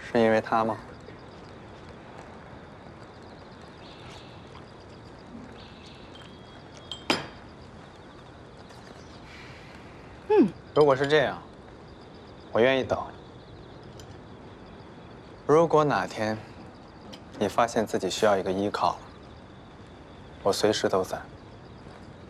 是因为他吗？如果是这样，我愿意等。如果哪天你发现自己需要一个依靠，我随时都在。